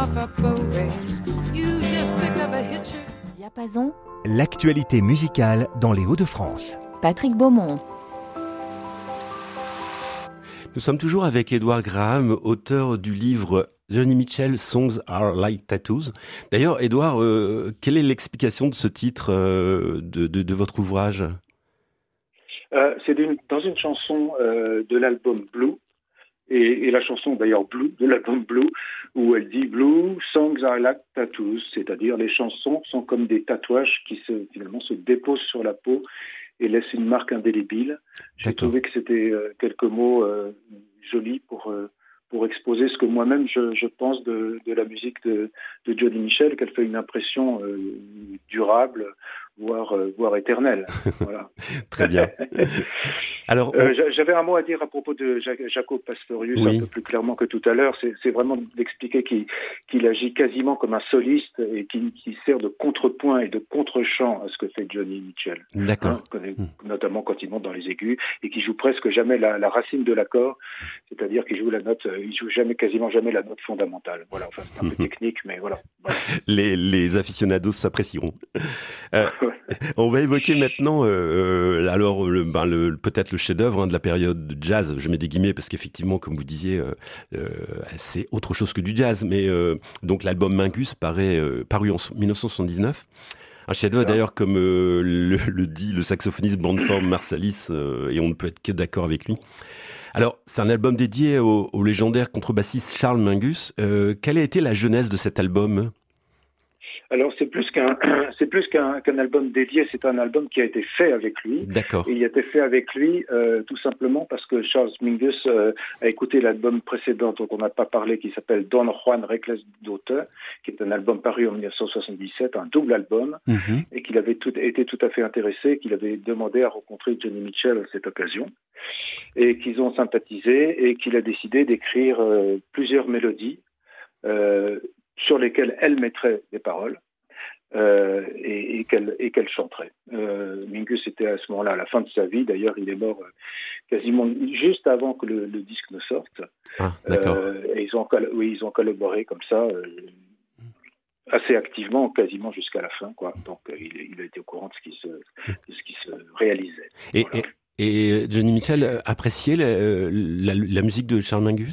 Diapason, L'actualité musicale dans les Hauts-de-France. Patrick Beaumont. Nous sommes toujours avec Edward Graham, auteur du livre Joni Mitchell, Songs Are Like Tattoos. D'ailleurs, Edward, quelle est l'explication de ce titre de votre ouvrage ? C'est dans une chanson de l'album Blue, et la chanson d'ailleurs Blue, de l'album Blue, où elle dit Blue, songs are like tattoos, c'est-à-dire les chansons sont comme des tatouages qui finalement se déposent sur la peau et laissent une marque indélébile. J'ai trouvé que c'était quelques mots jolis pour exposer ce que moi-même je pense de la musique de Joni Mitchell, qu'elle fait une impression durable, voire éternelle. Voilà. Très bien. Alors, j'avais un mot à dire à propos de Jaco Pastorius, oui. Un peu plus clairement que tout à l'heure. C'est vraiment d'expliquer qu'il agit quasiment comme un soliste et qui sert de contrepoint et de contre-champ à ce que fait Joni Mitchell. D'accord. Notamment quand il monte dans les aigus et qui joue presque jamais la racine de l'accord, c'est-à-dire qu'il joue quasiment jamais la note fondamentale. Voilà. Enfin, c'est un peu technique, mais voilà. Les aficionados s'apprécieront. On va évoquer maintenant peut-être le chef-d'œuvre de la période jazz. Je mets des guillemets parce qu'effectivement, comme vous disiez, c'est autre chose que du jazz. Mais donc l'album Mingus paru en 1979. Un chef-d'œuvre d'ailleurs, comme le dit le saxophoniste Blanford Marsalis, et on ne peut être que d'accord avec lui. Alors, c'est un album dédié au légendaire contrebassiste Charles Mingus. Quelle a été la genèse de cet album ? Alors c'est plus qu'un album dédié, c'est un album qui a été fait avec lui. D'accord. Et il a été fait avec lui tout simplement parce que Charles Mingus a écouté l'album précédent dont on n'a pas parlé, qui s'appelle Don Juan Reckless Daughter, qui est un album paru en 1977, un double album, et qu'il avait été tout à fait intéressé, qu'il avait demandé à rencontrer Joni Mitchell à cette occasion, et qu'ils ont sympathisé, et qu'il a décidé d'écrire plusieurs mélodies sur lesquelles elle mettrait des paroles et qu'elle chanterait. Mingus était à ce moment-là, à la fin de sa vie, d'ailleurs il est mort quasiment juste avant que le disque ne sorte. Ah, d'accord. Et ils ont collaboré comme ça assez activement, quasiment jusqu'à la fin, quoi. Donc il a été au courant de ce qui se réalisait. Et Joni Mitchell appréciait la musique de Charles Mingus ?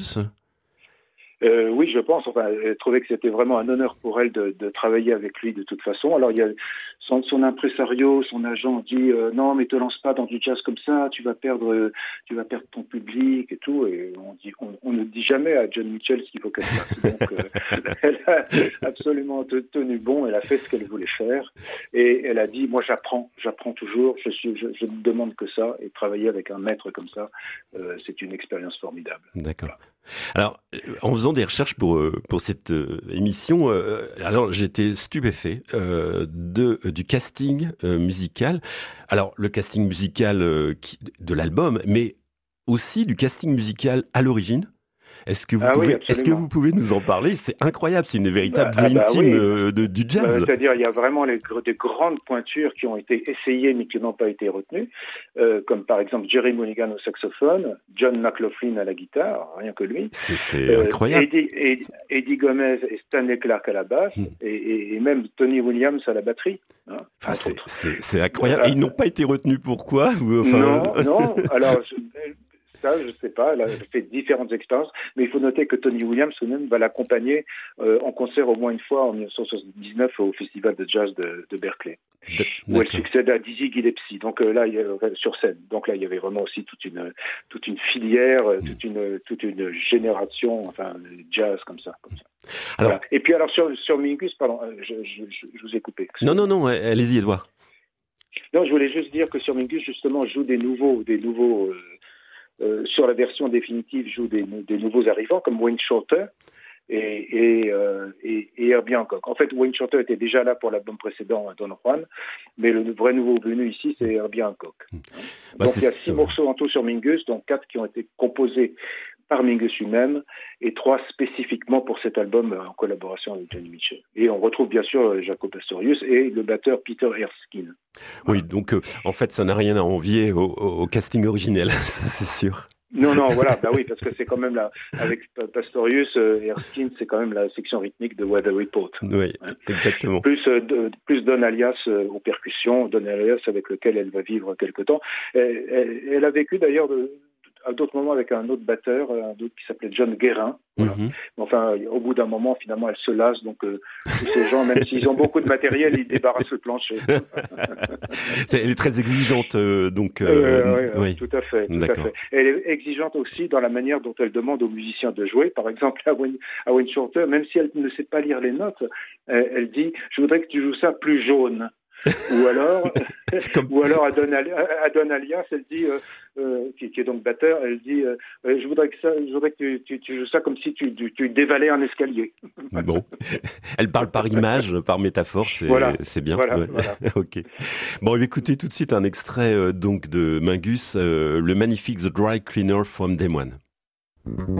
Oui, je pense. Enfin, elle trouvait que c'était vraiment un honneur pour elle de travailler avec lui de toute façon. Alors, il y a son impresario, son agent dit non, mais te lance pas dans du jazz comme ça, tu vas perdre ton public et tout. Et on ne dit jamais à Joni Mitchell ce qu'il faut qu'elle fasse. Donc, elle a absolument tenu bon. Elle a fait ce qu'elle voulait faire et elle a dit moi j'apprends toujours. Je ne demande que ça, et travailler avec un maître comme ça, c'est une expérience formidable. D'accord. Voilà. Alors, en faisant des recherches pour cette émission, alors j'étais stupéfait du casting musical. Alors, le casting musical de l'album, mais aussi du casting musical à l'origine. Est-ce que vous pouvez nous en parler ? C'est incroyable, c'est une véritable dream team du jazz. C'est-à-dire, il y a vraiment des grandes pointures qui ont été essayées mais qui n'ont pas été retenues, comme par exemple Jerry Mulligan au saxophone, John McLaughlin à la guitare, rien que lui. C'est incroyable. Eddie Gomez et Stanley Clarke à la basse, et même Tony Williams à la batterie. Hein, enfin, c'est incroyable. Et ils n'ont pas été retenus, pourquoi ? Non. Alors. Ça, je sais pas, elle a fait différentes expériences, mais il faut noter que Tony Williams même va l'accompagner en concert au moins une fois en 1979 au Festival de Jazz de Berkeley, où elle succède à Dizzy Gillespie. Donc là, sur scène. Donc là, il y avait vraiment aussi toute une filière, toute une génération, enfin, jazz comme ça. Alors, voilà. Et puis alors sur Mingus, pardon, je vous ai coupé. Non, allez-y, Edouard. Non, je voulais juste dire que sur Mingus, justement, je joue des nouveaux. Sur la version définitive, joue des nouveaux arrivants comme Wayne Shorter et Herbie Hancock. En fait, Wayne Shorter était déjà là pour l'album précédent, Don Juan, mais le vrai nouveau venu ici, c'est Herbie Hancock. Donc il y a 6 morceaux en tout sur Mingus, dont 4 qui ont été composés par Mingus lui-même et 3 spécifiquement pour cet album en collaboration avec Joni Mitchell. Et on retrouve bien sûr Jaco Pastorius et le batteur Peter Erskine. Oui, donc en fait ça n'a rien à envier au casting originel, ça c'est sûr. Non, voilà, bah oui, parce que c'est quand même avec Pastorius et Erskine, c'est quand même la section rythmique de Weather Report. Oui, hein. Exactement. Plus Don Alias aux percussions, Don Alias avec lequel elle va vivre quelque temps. Elle a vécu d'ailleurs à d'autres moments avec un autre batteur, qui s'appelait John Guérin. Voilà. Mm-hmm. Enfin, au bout d'un moment, finalement, elle se lasse. Donc, tous ces gens, même s'ils ont beaucoup de matériel, ils débarrassent le plancher. Elle est très exigeante, donc. Oui, tout à fait. Elle est exigeante aussi dans la manière dont elle demande aux musiciens de jouer. Par exemple, à Wayne Shorter, même si elle ne sait pas lire les notes, elle dit « Je voudrais que tu joues ça plus jaune ». ou alors à Don Alias, elle dit, qui est donc batteur, elle dit, je voudrais que tu joues ça comme si tu dévalais un escalier. Bon, elle parle par image, par métaphore, c'est bien. Voilà. Ok. Bon, on va écouter tout de suite un extrait donc de Mingus, le magnifique The Dry Cleaner from Day One.